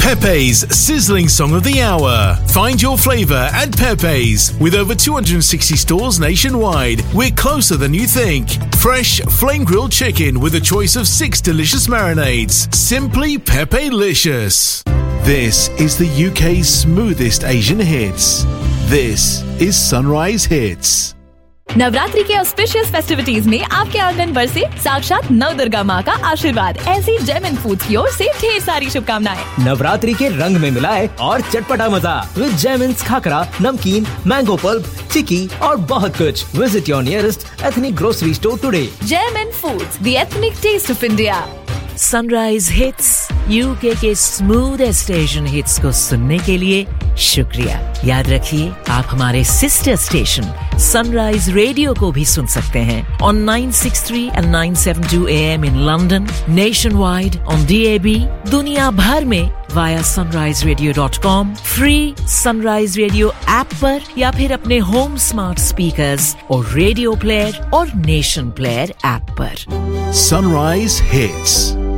Pepe's sizzling song of the hour. Find your flavour at Pepe's. With over 260 stores nationwide, we're closer than you think. Fresh, flame-grilled chicken with a choice of 6 delicious marinades. Simply Pepe-licious. This is the UK's smoothest Asian hits. This is Sunrise Hits. Navratri के auspicious festivities में आपके आंगन बरसे साक्षात नवदुर्गा माँ का आशीर्वाद। ऐसी जेमिन फूड्स की ओर से ढेर सारी शुभकामनाएं। नवरात्रि के रंग में मिलाए और चटपटा मजा विद जेमिन्स खाकरा, नमकीन, मैंगो पल्प, चिक्की और बहुत कुछ। Visit your nearest ethnic grocery store today. जेमिन foods, the ethnic test of India. Sunrise hits UK के स्मूथेस्ट एशियन हिट्स को सुनने के लिए शुक्रिया। याद रखिए, आप हमारे सिस्टर स्टेशन सनराइज रेडियो को भी सुन सकते हैं on 963 and 972 AM in London, nationwide on DAB, दुनिया भर में via sunriseradio.com, free Sunrise Radio app पर या फिर अपने होम स्मार्ट स्पीकर्स और रेडियो प्लेयर और नेशन प्लेयर ऐप पर। Sunrise Hits।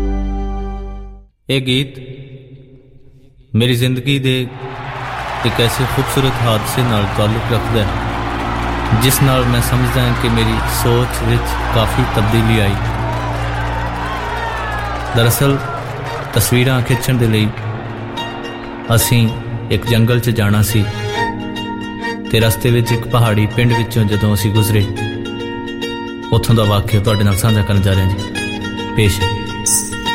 ਇਹ ਗੀਤ ਮੇਰੀ ਜ਼ਿੰਦਗੀ ਦੇ ਇੱਕ ਐਸੇ ਖੂਬਸੂਰਤ ਹਾਦਸੇ ਨਾਲ ਤਾਲੁਕ ਰੱਖਦਾ ਹੈ ਜਿਸ ਨਾਲ ਮੈਂ ਸਮਝਦਾ ਹਾਂ ਕਿ ਮੇਰੀ ਸੋਚ ਵਿੱਚ ਕਾਫੀ ਤਬਦੀਲੀ ਆਈ। ਦਰਅਸਲ ਤਸਵੀਰਾਂ ਖਿੱਚਣ ਦੇ ਲਈ ਅਸੀਂ ਇੱਕ ਜੰਗਲ 'ਚ ਜਾਣਾ ਸੀ ਤੇ ਰਸਤੇ ਵਿੱਚ ਇੱਕ ਪਹਾੜੀ ਪਿੰਡ ਵਿੱਚੋਂ ਜਦੋਂ ਅਸੀਂ ਗੁਜ਼ਰੇ ਉੱਥੋਂ ਦਾ ਵਾਕਿਆ ਤੁਹਾਡੇ ਨਾਲ ਸਾਂਝਾ ਕਰਨ ਜਾ ਰਹੇ ਹਾਂ ਜੀ। ਪੇਸ਼